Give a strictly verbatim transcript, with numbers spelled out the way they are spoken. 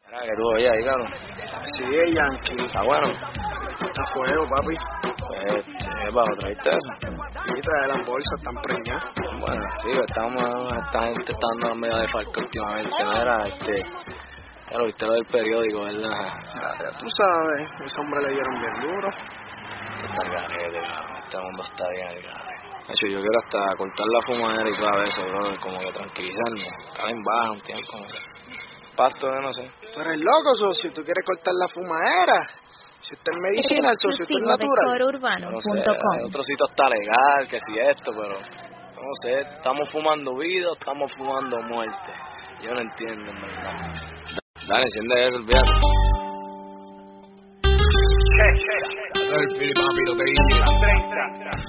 Mira, que tú oyes ahí, cabrón. Sí, es Yankee. Está bueno. Está fuego, papi. Pues, eh, bajo, ¿traíste eso? Y trae las bolsas, están preñadas. Bueno, sí, estamos, esta gente está dando la media de falco últimamente, ¿no? Era, este, ya lo viste lo del periódico, ¿verdad? Ya, ya tú sabes, ese hombre le dieron bien duro. Está el garete, cabrón. Este mundo está bien el garete. De hecho, yo quiero hasta cortar la fumadera y todo eso, bro, como que tranquilizarme. Estar en baja un tiempo, no sé. Pasto, yo no sé. Tú eres loco, socio, tú quieres cortar la fumadera. Si usted es medicina, el socio, usted es natural. No sé, el otro sitio está legal, que si esto, pero no sé, estamos fumando vida o estamos fumando muerte. Yo no entiendo, en verdad. Dale, enciende eso, olvídate. El Filipe Papi, no te